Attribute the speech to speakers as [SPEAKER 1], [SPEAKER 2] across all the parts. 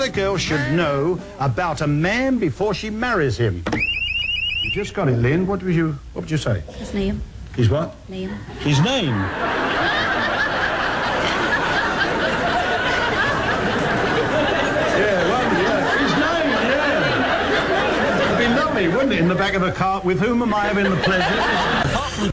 [SPEAKER 1] a girl should know about a man before she marries him? You just got it, Lynn. What would you say?
[SPEAKER 2] His name.
[SPEAKER 1] His what?
[SPEAKER 2] Name.
[SPEAKER 1] His name? His name, yeah. It'd be lovely, wouldn't it, in the back of a cart? With whom am I having the pleasure?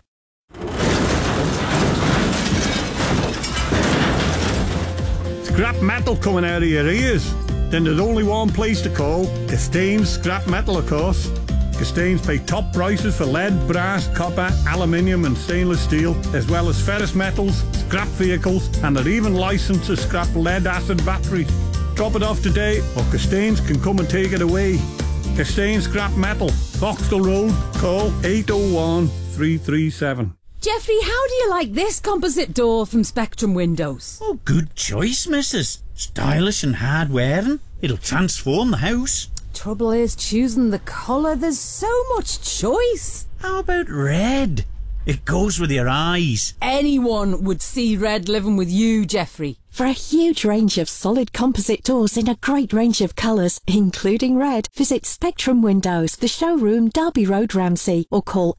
[SPEAKER 3] Scrap metal coming out of your ears? Then there's only one place to call. Castains Scrap Metal, of course. Castains pay top prices for lead, brass, copper, aluminium and stainless steel, as well as ferrous metals, scrap vehicles, and they're even licensed to scrap lead-acid batteries. Drop it off today, or Castains can come and take it away. Castains Scrap Metal, Foxtel Road, call 801 337.
[SPEAKER 4] Jeffrey, how do you like this composite door from Spectrum Windows?
[SPEAKER 5] Oh, good choice, missus. Stylish and hard-wearing. It'll transform the house.
[SPEAKER 4] Trouble is choosing the colour. There's so much choice.
[SPEAKER 5] How about red? It goes with your eyes.
[SPEAKER 4] Anyone would see red living with you, Jeffrey.
[SPEAKER 6] For a huge range of solid composite doors in a great range of colours, including red, visit Spectrum Windows, the showroom, Derby Road, Ramsey, or call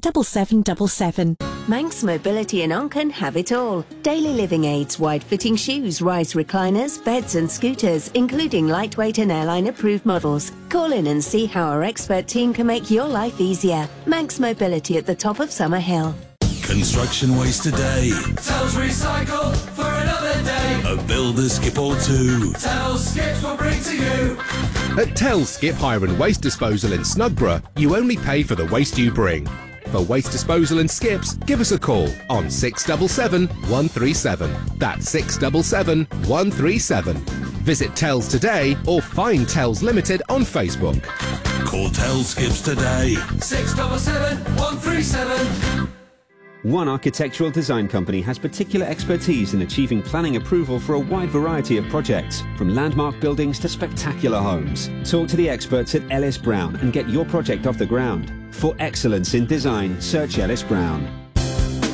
[SPEAKER 6] 817777.
[SPEAKER 7] Manx Mobility in Onken have it all. Daily living aids, wide-fitting shoes, rise recliners, beds and scooters, including lightweight and airline-approved models. Call in and see how our expert team can make your life easier. Manx Mobility at the top of Summer Hill.
[SPEAKER 8] Construction waste today.
[SPEAKER 9] Tells recycle for another day.
[SPEAKER 8] A builder skip or two.
[SPEAKER 9] Tells Skips will bring to you.
[SPEAKER 10] At Tells Skip Hire and Waste Disposal in Snugborough, you only pay for the waste you bring. For waste disposal and skips, give us a call on 677 137. That's 677 137. Visit Tells today or find Tells Limited on Facebook.
[SPEAKER 8] Call Tells Skips today.
[SPEAKER 9] 677 137.
[SPEAKER 11] One architectural design company has particular expertise in achieving planning approval for a wide variety of projects, from landmark buildings to spectacular homes. Talk to the experts at Ellis Brown and get your project off the ground. For excellence in design, search Ellis Brown.